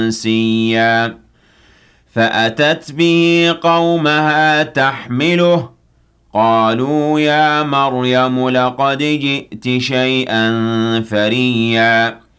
سِيًّا فأتت به قومها تحمله قالوا يا مريم لقد جئت شيئا فريا